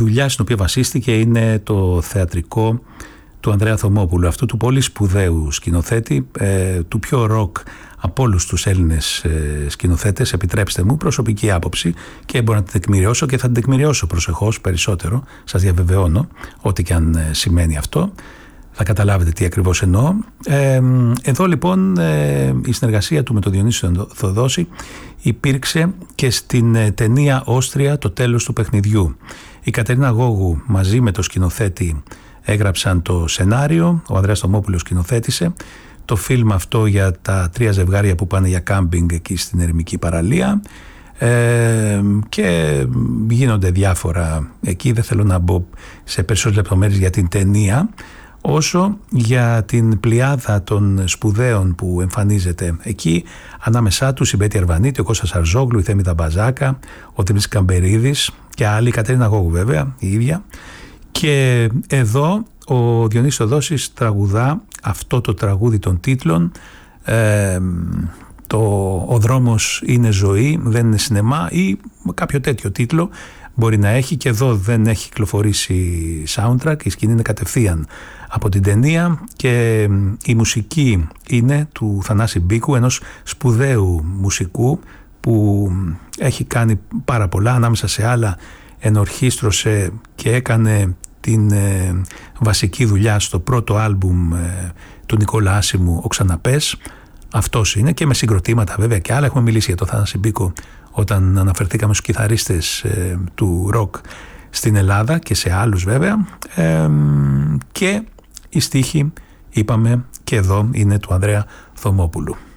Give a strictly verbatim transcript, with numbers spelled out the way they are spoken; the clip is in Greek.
δουλειά στην οποία βασίστηκε είναι το θεατρικό του Ανδρέα Θωμόπουλου, αυτού του πολύ σπουδαίου σκηνοθέτη, ε, του πιο ροκ από όλους τους Έλληνες ε, σκηνοθέτες, επιτρέψτε μου, προσωπική άποψη, και μπορώ να την τεκμηριώσω και θα την τεκμηριώσω προσεχώς περισσότερο, σας διαβεβαιώνω, ό,τι και αν ε, σημαίνει αυτό. Θα καταλάβετε τι ακριβώς εννοώ. Ε, εδώ λοιπόν ε, η συνεργασία του με τον Διονύσιο Θοδόση υπήρξε και στην ε, ταινία Όστρια, το τέλος του παιχνιδιού. Η Κατερίνα Γόγου μαζί με το σκηνοθέτη έγραψαν το σενάριο, ο Ανδρέας Θωμόπουλος σκηνοθέτησε το φιλμ αυτό για τα τρία ζευγάρια που πάνε για κάμπινγκ εκεί στην ερημική παραλία, ε, και γίνονται διάφορα εκεί. Δεν θέλω να μπω σε περισσότερες λεπτομέρειες για την ταινία, όσο για την πλειάδα των σπουδαίων που εμφανίζεται εκεί. Ανάμεσά τους η Μπέτη Αρβανίτη, ο Κώστας Αρζόγλου, η Θέμη Ταμπαζάκα, ο Δημήτρης Καμπερίδης και άλλοι, η Κατερίνα Γόγου βέβαια η ίδια. Και εδώ ο Διονύσης Θοδόσης τραγουδά αυτό το τραγούδι των τίτλων, ε, το «Ο δρόμος είναι ζωή, δεν είναι σινεμά» ή κάποιο τέτοιο τίτλο μπορεί να έχει, και εδώ δεν έχει κυκλοφορήσει soundtrack, η σκηνή είναι κατευθείαν από την ταινία και η μουσική είναι του Θανάση Μπίκου, ενός σπουδαίου μουσικού που έχει κάνει πάρα πολλά, ανάμεσα σε άλλα ενορχίστρωσε και έκανε την ε, βασική δουλειά στο πρώτο άλμπουμ ε, του Νικόλα Άσημου, «Ο Ξαναπές». Αυτός είναι, και με συγκροτήματα βέβαια και άλλα. Έχουμε μιλήσει για το Θανάση Μπίκο όταν αναφερθήκαμε στους κιθαρίστες ε, του ροκ στην Ελλάδα και σε άλλους βέβαια, ε, και η στίχη είπαμε και εδώ είναι του Ανδρέα Θωμόπουλου.